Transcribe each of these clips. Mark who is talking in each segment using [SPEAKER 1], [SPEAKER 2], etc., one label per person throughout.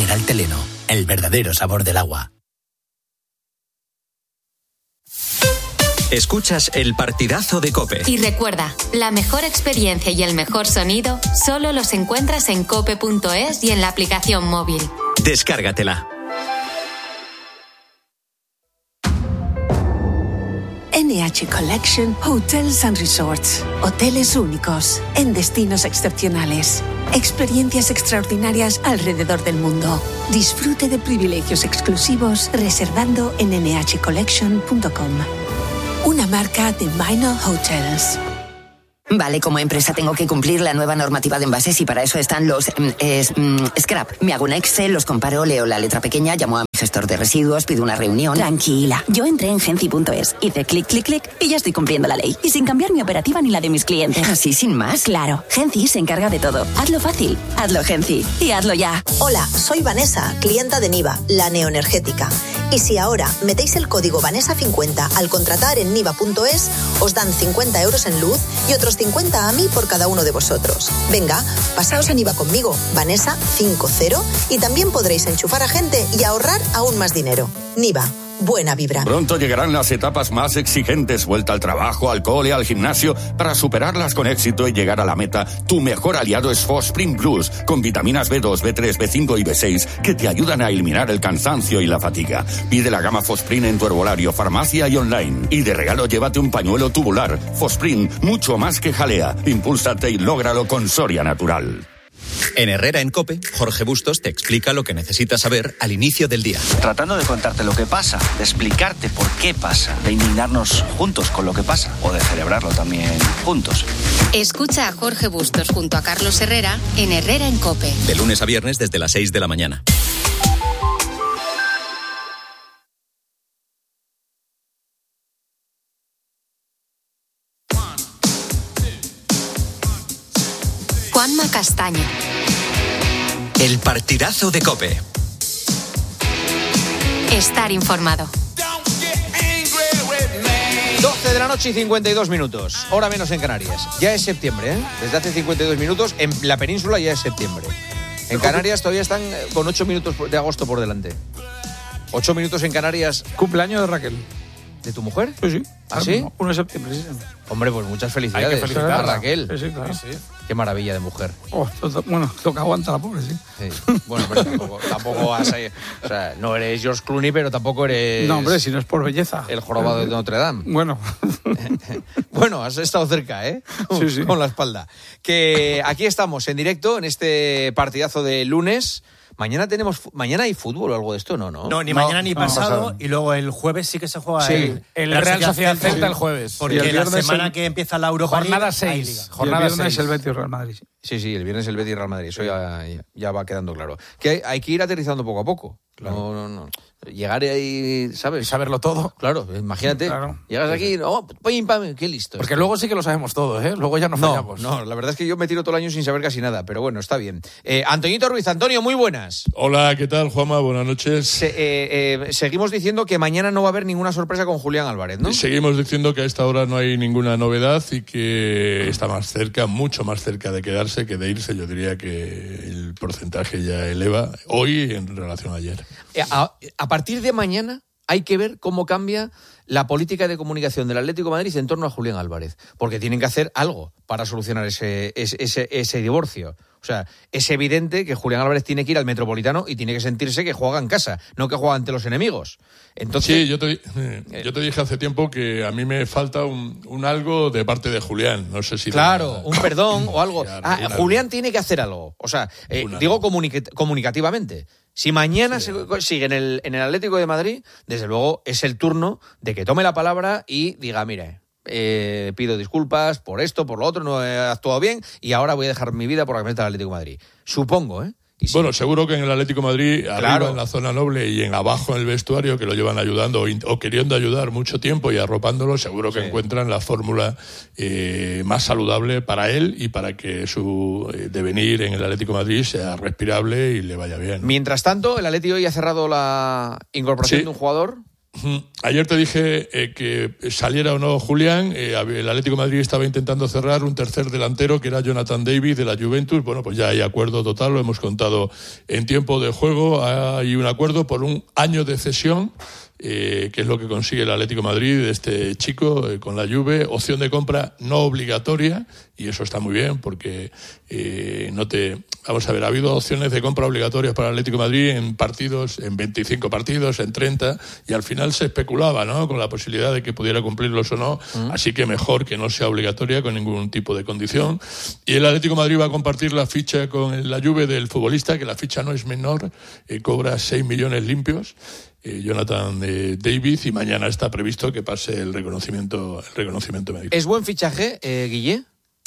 [SPEAKER 1] Mineral Teleno, el verdadero sabor del agua.
[SPEAKER 2] Escuchas el partidazo de COPE.
[SPEAKER 3] Y recuerda, la mejor experiencia y el mejor sonido solo los encuentras en cope.es y en la aplicación móvil.
[SPEAKER 2] Descárgatela.
[SPEAKER 4] NH Collection Hotels and Resorts. Hoteles únicos, en destinos excepcionales. Experiencias extraordinarias alrededor del mundo. Disfrute de privilegios exclusivos reservando en nhcollection.com. Una marca de Minor Hotels.
[SPEAKER 5] Vale, como empresa tengo que cumplir la nueva normativa de envases y para eso están los scrap. Me hago un Excel, los comparo, leo la letra pequeña, llamo a mi gestor de residuos, pido una reunión.
[SPEAKER 6] Tranquila, yo entré en Genci.es, hice clic, clic, clic y ya estoy cumpliendo la ley. Y sin cambiar mi operativa ni la de mis clientes.
[SPEAKER 5] ¿Así sin más?
[SPEAKER 6] Claro, Genci se encarga de todo. Hazlo fácil, hazlo Genci y hazlo ya.
[SPEAKER 7] Hola, soy Vanessa, clienta de Niva, la neoenergética. Y si ahora metéis el código Vanessa50 al contratar en niva.es, os dan 50 euros en luz y otros 50 a mí por cada uno de vosotros. Venga, pasaos a Niva conmigo, Vanessa50, y también podréis enchufar a gente y ahorrar aún más dinero. Niva, buena vibra.
[SPEAKER 8] Pronto llegarán las etapas más exigentes, vuelta al trabajo, al cole, al gimnasio. Para superarlas con éxito y llegar a la meta, tu mejor aliado es Fosprint Plus, con vitaminas B2, B3, B5 y B6 que te ayudan a eliminar el cansancio y la fatiga. Pide la gama Fosprint en tu herbolario, farmacia y online. Y de regalo llévate un pañuelo tubular. Fosprint, mucho más que jalea. Impúlsate y lógralo con Soria Natural.
[SPEAKER 2] En Herrera en COPE, Jorge Bustos te explica lo que necesitas saber al inicio del día.
[SPEAKER 9] Tratando de contarte lo que pasa, de explicarte por qué pasa, de indignarnos juntos con lo que pasa o de celebrarlo también juntos.
[SPEAKER 3] Escucha a Jorge Bustos junto a Carlos Herrera en Herrera en COPE.
[SPEAKER 2] De lunes a viernes desde las 6 de la mañana.
[SPEAKER 3] Juanma Castaño.
[SPEAKER 2] El partidazo de COPE.
[SPEAKER 3] Estar informado.
[SPEAKER 10] 12 de la noche y 52 minutos. Hora menos en Canarias. Ya es septiembre, ¿eh? Desde hace 52 minutos en la península ya es septiembre. En Canarias todavía están con 8 minutos de agosto por delante. 8 minutos en Canarias.
[SPEAKER 11] Cumpleaños de Raquel.
[SPEAKER 10] ¿De tu mujer?
[SPEAKER 11] Sí, sí.
[SPEAKER 10] ¿Ah, sí?
[SPEAKER 11] 1 de septiembre, sí.
[SPEAKER 10] Hombre, pues muchas felicidades.
[SPEAKER 11] Hay que felicitar
[SPEAKER 10] a Raquel.
[SPEAKER 11] Sí, sí, claro.
[SPEAKER 10] Sí. Qué maravilla de mujer.
[SPEAKER 11] Bueno, lo que aguanta la pobre, sí.
[SPEAKER 10] Bueno, pero tampoco vas a... O sea, no eres George Clooney, pero tampoco eres...
[SPEAKER 11] No, hombre, si no es por belleza.
[SPEAKER 10] El jorobado de Notre Dame.
[SPEAKER 11] Bueno.
[SPEAKER 10] Bueno, has estado cerca, ¿eh?
[SPEAKER 11] Sí.
[SPEAKER 10] Con la espalda. Que aquí estamos en directo, en este partidazo de lunes. Mañana hay fútbol o algo de esto, ¿no?
[SPEAKER 12] No, ni mañana ni pasado. Y luego el jueves sí que se juega
[SPEAKER 11] el Real Sociedad Celta el jueves.
[SPEAKER 12] Porque la semana que empieza la Europa League,
[SPEAKER 11] jornada 6. Jornada 6 el Betis Real Madrid.
[SPEAKER 10] Sí, el viernes el Betis Real Madrid. Eso ya va quedando claro. Que hay que ir aterrizando poco a poco. Claro. No. Llegar ahí, ¿sabes?
[SPEAKER 11] Saberlo todo.
[SPEAKER 10] Claro, imagínate. Claro. Llegas aquí, pim, pam, qué listo.
[SPEAKER 11] Porque luego sí que lo sabemos todo, ¿eh? Luego ya no fallamos.
[SPEAKER 10] No, la verdad es que yo me tiro todo el año sin saber casi nada, pero bueno, está bien. Antoñito Ruiz, Antonio, muy buenas.
[SPEAKER 13] Hola, ¿qué tal, Juanma? Buenas noches.
[SPEAKER 10] Seguimos diciendo que mañana no va a haber ninguna sorpresa con Julián Álvarez, ¿no?
[SPEAKER 13] Seguimos diciendo que a esta hora no hay ninguna novedad y que está más cerca, mucho más cerca de quedarse que de irse. Yo diría que el porcentaje ya eleva hoy en relación a ayer.
[SPEAKER 10] A partir de mañana hay que ver cómo cambia la política de comunicación del Atlético de Madrid en torno a Julián Álvarez, porque tienen que hacer algo para solucionar ese divorcio. O sea, es evidente que Julián Álvarez tiene que ir al Metropolitano y tiene que sentirse que juega en casa, no que juega ante los enemigos. Entonces,
[SPEAKER 13] sí, yo te dije hace tiempo que a mí me falta un algo de parte de Julián. No sé si...
[SPEAKER 10] Claro, un perdón o algo. Julián tiene que hacer algo. O sea, digo comunicativamente. Si mañana sigue en el Atlético de Madrid, desde luego es el turno de que tome la palabra y diga, mire, pido disculpas por esto, por lo otro, no he actuado bien y ahora voy a dejar mi vida por la camiseta del Atlético de Madrid. Supongo, ¿eh?
[SPEAKER 13] Bueno, seguro que en el Atlético de Madrid, arriba en la zona noble y abajo en el vestuario, que lo llevan ayudando o queriendo ayudar mucho tiempo y arropándolo, seguro que encuentran la fórmula más saludable para él y para que su devenir en el Atlético de Madrid sea respirable y le vaya bien.
[SPEAKER 10] Mientras tanto, el Atlético hoy ha cerrado la incorporación de un jugador.
[SPEAKER 13] Ayer te dije que saliera o no Julián. El Atlético de Madrid estaba intentando cerrar un tercer delantero que era Jonathan David de la Juventus. Bueno, pues ya hay acuerdo total, lo hemos contado en tiempo de juego. Hay un acuerdo por un año de cesión, que es lo que consigue el Atlético de Madrid de este chico con la Juve. Opción de compra no obligatoria, y eso está muy bien porque Vamos a ver, ha habido opciones de compra obligatorias para el Atlético de Madrid en partidos, en 25 partidos, en 30, y al final se especulaba, ¿no?, con la posibilidad de que pudiera cumplirlos o no, así que mejor que no sea obligatoria con ningún tipo de condición. Y el Atlético de Madrid va a compartir la ficha con la Juve del futbolista, que la ficha no es menor, cobra 6 millones limpios, Jonathan David, y mañana está previsto que pase el reconocimiento médico.
[SPEAKER 10] ¿Es buen fichaje, Guille?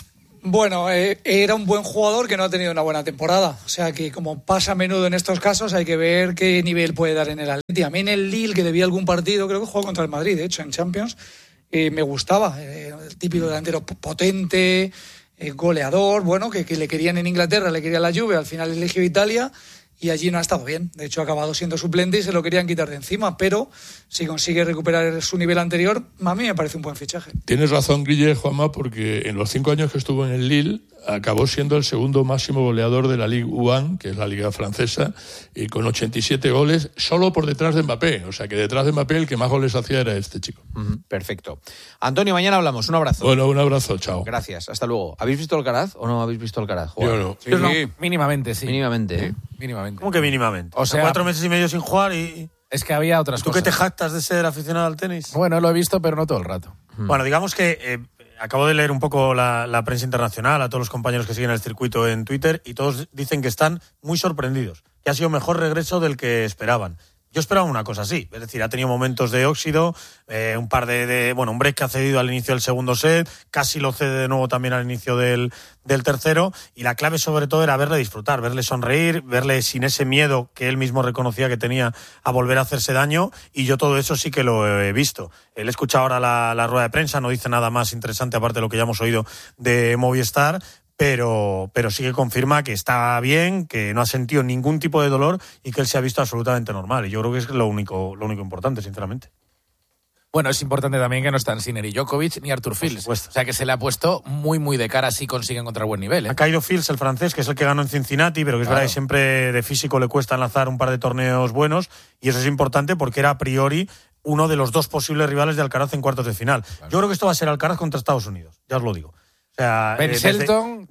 [SPEAKER 14] Bueno, era un buen jugador que no ha tenido una buena temporada. O sea que, como pasa a menudo en estos casos, hay que ver qué nivel puede dar en el Atleti. A mí en el Lille, que debía algún partido, creo que jugó contra el Madrid, de hecho, en Champions, me gustaba. El típico delantero potente, goleador, bueno, que le querían en Inglaterra, le quería la Juve, al final eligió Italia y allí no ha estado bien. De hecho, ha acabado siendo suplente y se lo querían quitar de encima, pero si consigue recuperar su nivel anterior, a mí me parece un buen fichaje.
[SPEAKER 13] Tienes razón, Guille, Juanma, porque en los 5 años que estuvo en el Lille acabó siendo el segundo máximo goleador de la Ligue 1, que es la liga francesa, y con 87 goles, solo por detrás de Mbappé. O sea que detrás de Mbappé el que más goles hacía era este chico.
[SPEAKER 10] Perfecto. Antonio, mañana hablamos. Un abrazo.
[SPEAKER 13] Bueno, un abrazo, chao.
[SPEAKER 10] Gracias, hasta luego. ¿Habéis visto Alcaraz o no habéis visto Alcaraz jugar?
[SPEAKER 13] Yo no.
[SPEAKER 11] Sí. Yo no. Mínimamente, sí.
[SPEAKER 10] Mínimamente.
[SPEAKER 11] Sí. Mínimamente.
[SPEAKER 12] ¿Cómo que mínimamente?
[SPEAKER 11] O sea,
[SPEAKER 12] 4 meses y medio sin jugar y...
[SPEAKER 11] Es que había otras
[SPEAKER 12] ¿Tú
[SPEAKER 11] cosas.
[SPEAKER 12] qué te jactas de ser aficionado al tenis?
[SPEAKER 11] Bueno, lo he visto, pero no todo el rato.
[SPEAKER 12] Bueno, digamos que acabo de leer un poco la prensa internacional, a todos los compañeros que siguen el circuito en Twitter, y todos dicen que están muy sorprendidos, que ha sido mejor regreso del que esperaban. Yo esperaba una cosa así, es decir, ha tenido momentos de óxido, un par un break que ha cedido al inicio del segundo set, casi lo cede de nuevo también al inicio del tercero, y la clave sobre todo era verle disfrutar, verle sonreír, verle sin ese miedo que él mismo reconocía que tenía a volver a hacerse daño, y yo todo eso sí que lo he visto. Él escucha ahora la rueda de prensa, no dice nada más interesante aparte de lo que ya hemos oído de Movistar, pero sí que confirma que está bien, que no ha sentido ningún tipo de dolor y que él se ha visto absolutamente normal. Y yo creo que es lo único importante, sinceramente.
[SPEAKER 11] Bueno, es importante también que no están Sinner y Djokovic ni Arthur Fils. O sea, que se le ha puesto muy, muy de cara si consigue encontrar buen nivel.
[SPEAKER 12] Ha caído Fils, el francés, que es el que ganó en Cincinnati, pero que es verdad que siempre de físico le cuesta enlazar un par de torneos buenos, y eso es importante porque era a priori uno de los 2 posibles rivales de Alcaraz en cuartos de final. Claro. Yo creo que esto va a ser Alcaraz contra Estados Unidos, ya os lo digo. O sea, desde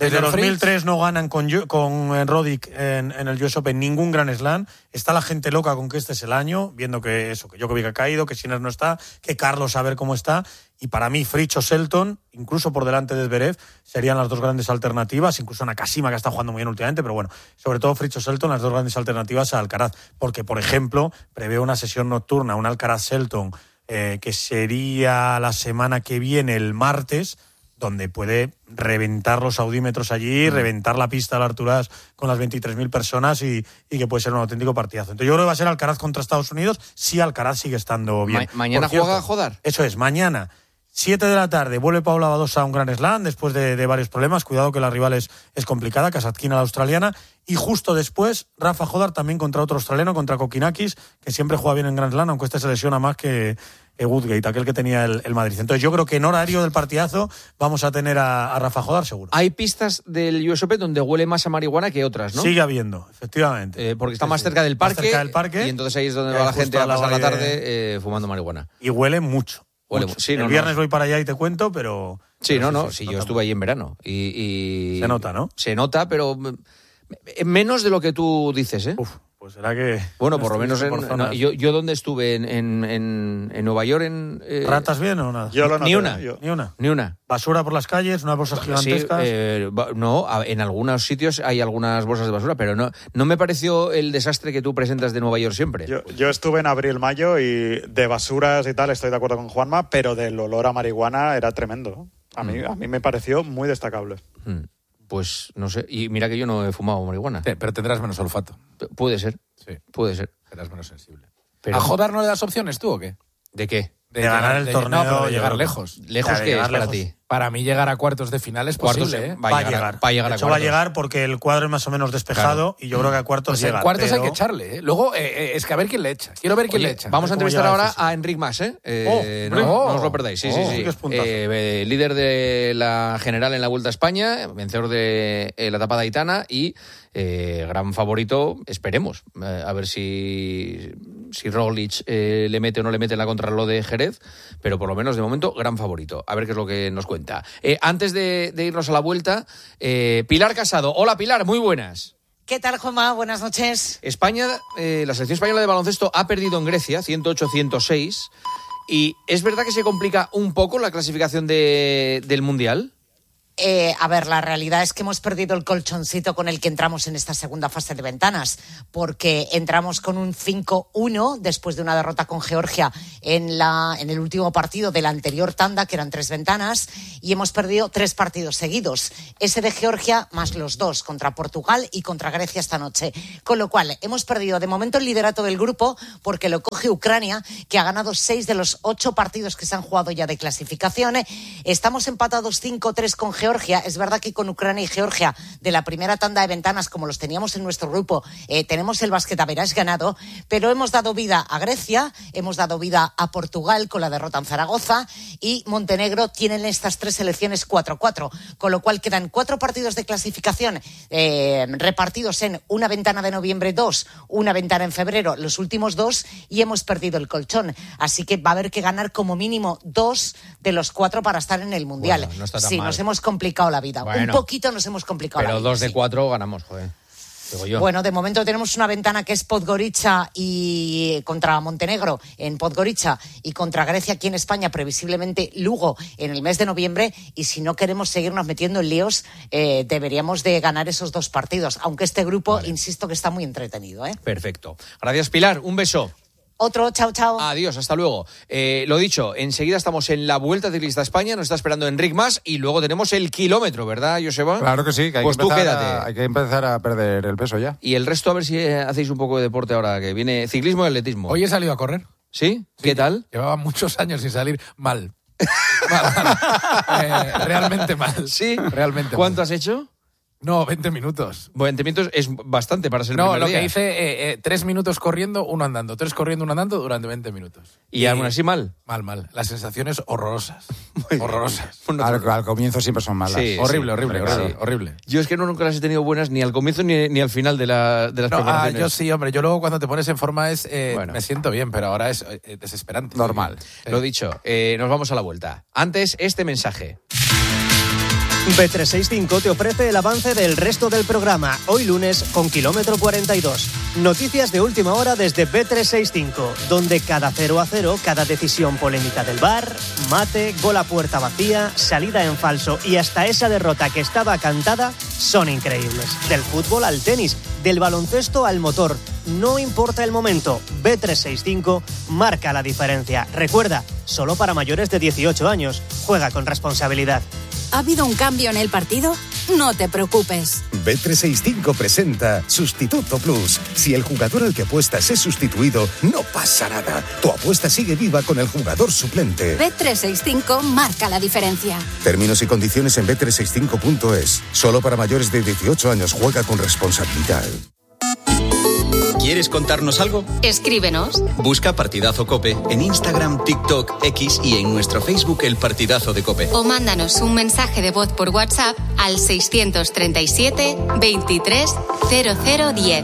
[SPEAKER 12] 2003 no ganan con Roddick en el US Open ningún Grand Slam. Está la gente loca con que este es el año, viendo que Djokovic ha caído, que Sinner no está, que Carlos a ver cómo está. Y para mí, Fritz o Shelton, incluso por delante de Zverev, serían las 2 grandes alternativas. Incluso Nakashima, que está jugando muy bien últimamente, pero bueno, sobre todo Fritz o Shelton, las 2 grandes alternativas a Alcaraz. Porque, por ejemplo, preveo una sesión nocturna, un Alcaraz-Shelton, que sería la semana que viene, el martes, donde puede reventar los audímetros allí, reventar la pista del Artur As con las 23.000 personas y que puede ser un auténtico partidazo. Entonces yo creo que va a ser Alcaraz contra Estados Unidos si Alcaraz sigue estando bien.
[SPEAKER 10] ¿Mañana juega Jodar?
[SPEAKER 12] Eso es, mañana, 7 de la tarde, vuelve Paula Badosa a un Grand Slam después de varios problemas. Cuidado que la rival es complicada, Kasatkina, la australiana. Y justo después, Rafa Jodar también contra otro australiano, contra Kokinakis, que siempre juega bien en Grand Slam, aunque este se lesiona más que Woodgate, aquel que tenía el Madrid. Entonces yo creo que en horario del partidazo vamos a tener a Rafa Jodar seguro.
[SPEAKER 10] Hay pistas del US Open donde huele más a marihuana que otras, ¿no?
[SPEAKER 12] Sigue habiendo, efectivamente.
[SPEAKER 10] Porque está más cerca del parque.
[SPEAKER 12] Más cerca del parque.
[SPEAKER 10] Y entonces ahí es donde va la gente a pasar la tarde fumando marihuana.
[SPEAKER 12] Y huele mucho.
[SPEAKER 10] Sí,
[SPEAKER 12] el viernes voy para allá y te cuento, pero...
[SPEAKER 10] Sí, yo estuve ahí en verano. Y
[SPEAKER 12] se nota, ¿no?
[SPEAKER 10] Se nota, pero menos de lo que tú dices, ¿eh?
[SPEAKER 12] Pues será que...
[SPEAKER 10] Bueno, por lo menos yo donde estuve, en Nueva York...
[SPEAKER 12] ¿Ratas bien o nada?
[SPEAKER 10] Yo lo noté, Ni una.
[SPEAKER 12] ¿Basura por las calles? ¿Unas bolsas gigantescas?
[SPEAKER 10] En algunos sitios hay algunas bolsas de basura, pero no me pareció el desastre que tú presentas de Nueva York siempre.
[SPEAKER 15] Yo estuve en abril-mayo y de basuras y tal estoy de acuerdo con Juanma, pero del olor a marihuana era tremendo. A mí me pareció muy destacable.
[SPEAKER 10] Pues no sé, y mira que yo no he fumado marihuana.
[SPEAKER 11] Sí, pero tendrás menos olfato.
[SPEAKER 10] Puede ser.
[SPEAKER 11] Sí.
[SPEAKER 10] Puede ser.
[SPEAKER 11] Serás menos sensible.
[SPEAKER 10] Pero...
[SPEAKER 11] ¿A Jodar no le das opciones tú o qué?
[SPEAKER 10] ¿De qué?
[SPEAKER 12] de ganar el torneo.
[SPEAKER 11] No, pero de llegar lejos.
[SPEAKER 10] ¿Lejos qué es para ti?
[SPEAKER 11] Para mí llegar a cuartos de final es posible, ¿eh?
[SPEAKER 12] Va a llegar. Va a llegar porque el cuadro es más o menos despejado y yo creo que a cuartos
[SPEAKER 11] pues
[SPEAKER 12] llega.
[SPEAKER 11] En cuartos hay que echarle, ¿eh? Luego, es que a ver quién le echa. Quiero ver quién le echa.
[SPEAKER 10] Vamos a entrevistar ahora a Enric Mas, ¿eh? No os lo perdáis. Sí. Líder de la general en la Vuelta a España, vencedor de la etapa de Aitana y gran favorito, esperemos. A ver si Roglic le mete o no le mete en la contrarreloj de Jerez, pero por lo menos de momento gran favorito. A ver qué es lo que nos cuenta. Antes de irnos a la Vuelta, Pilar Casado. Hola Pilar, muy buenas.
[SPEAKER 16] ¿Qué tal, Juanma? Buenas noches.
[SPEAKER 10] España, la selección española de baloncesto ha perdido en Grecia, 108-106, y ¿es verdad que se complica un poco la clasificación del Mundial?
[SPEAKER 16] A ver, la realidad es que hemos perdido el colchoncito con el que entramos en esta segunda fase de ventanas, porque entramos con un 5-1 después de una derrota con Georgia en el último partido de la anterior tanda, que eran 3 ventanas, y hemos perdido 3 partidos seguidos. Ese de Georgia más los 2 contra Portugal y contra Grecia esta noche. Con lo cual, hemos perdido de momento el liderato del grupo porque lo coge Ucrania, que ha ganado 6 de los 8 partidos que se han jugado ya de clasificación. Estamos empatados 5-3 con Georgia. Es verdad que con Ucrania y Georgia de la primera tanda de ventanas, como los teníamos en nuestro grupo, tenemos el basquetaverás ganado, pero hemos dado vida a Grecia, hemos dado vida a Portugal con la derrota en Zaragoza, y Montenegro tienen estas 3 selecciones 4-4, con lo cual quedan 4 partidos de clasificación repartidos en una ventana de noviembre 2, una ventana en febrero, los últimos 2, y hemos perdido el colchón. Así que va a haber que ganar como mínimo 2 de los 4 para estar en el Mundial.
[SPEAKER 10] Bueno, no está tan
[SPEAKER 16] sí,
[SPEAKER 10] mal.
[SPEAKER 16] Nos hemos complicado la vida.
[SPEAKER 10] Bueno,
[SPEAKER 16] un poquito nos hemos complicado la vida.
[SPEAKER 10] Pero 2 de
[SPEAKER 16] sí.
[SPEAKER 10] 4 ganamos, joder. Digo yo.
[SPEAKER 16] Bueno, de momento tenemos una ventana que es Podgorica y contra Montenegro en Podgorica y contra Grecia aquí en España, previsiblemente Lugo en el mes de noviembre, y si no queremos seguirnos metiendo en líos, deberíamos de ganar esos 2 partidos, aunque este grupo, insisto, que está muy entretenido, ¿eh?
[SPEAKER 10] Perfecto. Gracias, Pilar. Un beso.
[SPEAKER 16] Otro, chao.
[SPEAKER 10] Adiós, hasta luego. Lo dicho, enseguida estamos en la Vuelta Ciclista a España, nos está esperando Enric Mas y luego tenemos el kilómetro, ¿verdad, Joseba?
[SPEAKER 17] Claro que sí, que
[SPEAKER 10] pues tú quédate.
[SPEAKER 17] Hay que empezar a perder el peso ya.
[SPEAKER 10] Y el resto, a ver si hacéis un poco de deporte ahora, que viene ciclismo y atletismo.
[SPEAKER 11] Hoy he salido a correr.
[SPEAKER 10] ¿Sí? ¿Qué tal?
[SPEAKER 11] Llevaba muchos años sin salir mal. Realmente mal.
[SPEAKER 10] ¿Sí?
[SPEAKER 11] Realmente
[SPEAKER 10] ¿Cuánto
[SPEAKER 11] mal.
[SPEAKER 10] has hecho?
[SPEAKER 11] No, 20 minutos.
[SPEAKER 10] 20 minutos es bastante para ser el
[SPEAKER 11] No,
[SPEAKER 10] primer
[SPEAKER 11] lo
[SPEAKER 10] día.
[SPEAKER 11] que hice, 3 minutos corriendo, 1 andando. 3 corriendo, 1 andando durante 20 minutos.
[SPEAKER 10] ¿Y aún así mal?
[SPEAKER 11] Mal. Las sensaciones horrorosas. Horrorosas.
[SPEAKER 17] Al comienzo siempre son malas.
[SPEAKER 10] Sí,
[SPEAKER 11] horrible.
[SPEAKER 10] Yo es que nunca las he tenido buenas ni al comienzo ni al final de las preparaciones.
[SPEAKER 11] Yo sí, hombre. Yo luego cuando te pones en forma me siento bien, pero ahora es desesperante.
[SPEAKER 10] Normal. Sí. Lo dicho, nos vamos a la vuelta. Antes, este mensaje.
[SPEAKER 18] Bet365 te ofrece el avance del resto del programa, hoy lunes con kilómetro 42. Noticias de última hora desde Bet365, donde cada 0-0, cada decisión polémica del VAR, mate, gol a puerta vacía, salida en falso y hasta esa derrota que estaba cantada son increíbles. Del fútbol al tenis, del baloncesto al motor, no importa el momento, Bet365 marca la diferencia. Recuerda, solo para mayores de 18 años, juega con responsabilidad.
[SPEAKER 19] ¿Ha habido un cambio en el partido? No te preocupes.
[SPEAKER 20] Bet365 presenta Sustituto Plus. Si el jugador al que apuestas es sustituido, no pasa nada. Tu apuesta sigue viva con el jugador suplente.
[SPEAKER 19] Bet365 marca la diferencia.
[SPEAKER 20] Términos y condiciones en bet365.es. Solo para mayores de 18 años. Juega con responsabilidad.
[SPEAKER 2] ¿Quieres contarnos algo?
[SPEAKER 3] Escríbenos.
[SPEAKER 2] Busca Partidazo COPE en Instagram, TikTok, X y en nuestro Facebook El Partidazo de COPE.
[SPEAKER 3] O mándanos un mensaje de voz por WhatsApp al 637 23 0010.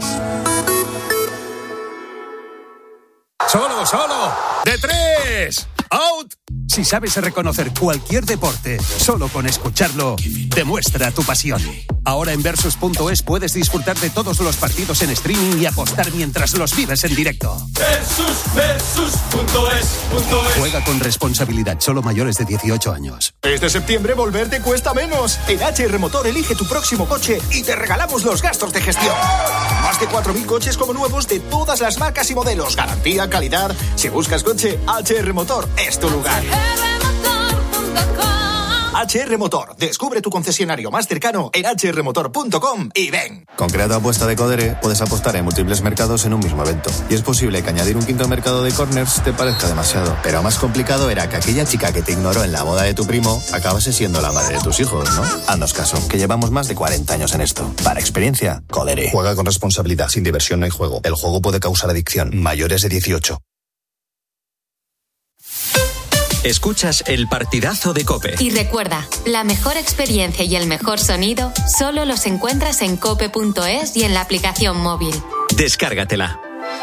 [SPEAKER 21] ¡Solo! ¡De 3! ¡Out! Si sabes reconocer cualquier deporte solo con escucharlo, demuestra tu pasión. Ahora en Versus.es puedes disfrutar de todos los partidos en streaming y apostar mientras los vives en directo. Versus.es. Juega con responsabilidad, solo mayores de 18 años.
[SPEAKER 22] Este septiembre volver te cuesta menos. En HR Motor elige tu próximo coche y te regalamos los gastos de gestión. Más de 4.000 coches como nuevos de todas las marcas y modelos. Garantía, calidad. Si buscas coche, HR Motor es tu lugar. HR Motor. Descubre tu concesionario más cercano en hrmotor.com y ven.
[SPEAKER 1] Con Crea tu apuesta de Codere puedes apostar en múltiples mercados en un mismo evento. Y es posible que añadir un quinto mercado de corners te parezca demasiado. Pero más complicado era que aquella chica que te ignoró en la boda de tu primo acabase siendo la madre de tus hijos, ¿no? Haznos caso, que llevamos más de 40 años en esto. Para experiencia, Codere.
[SPEAKER 4] Juega con responsabilidad. Sin diversión no hay juego. El juego puede causar adicción. Mayores de 18.
[SPEAKER 2] Escuchas el partidazo de COPE.
[SPEAKER 3] Y recuerda, la mejor experiencia y el mejor sonido solo los encuentras en cope.es y en la aplicación móvil.
[SPEAKER 2] Descárgatela.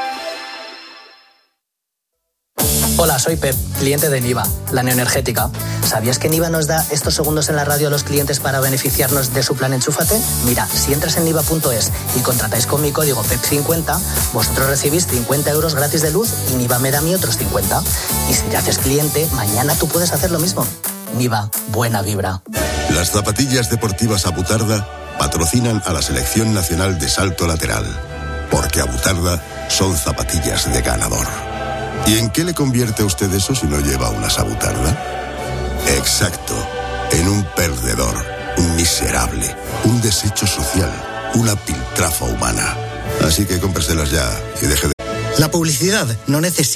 [SPEAKER 23] Hola, soy Pep, cliente de Niva, la neoenergética. ¿Sabías que Niva nos da estos segundos en la radio a los clientes para beneficiarnos de su plan Enchúfate? Mira, si entras en niva.es y contratáis con mi código PEP50, vosotros recibís 50 euros gratis de luz y Niva me da a mí otros 50. Y si te haces cliente, mañana tú puedes hacer lo mismo. Niva, buena vibra.
[SPEAKER 24] Las zapatillas deportivas Abutarda patrocinan a la Selección Nacional de Salto Lateral, porque Abutarda son zapatillas de ganador. ¿Y en qué le convierte a usted eso si no lleva una Abutarda? Exacto, en un perdedor, un miserable, un desecho social, una piltrafa humana. Así que cómpreselas ya y deje de...
[SPEAKER 25] La publicidad no necesita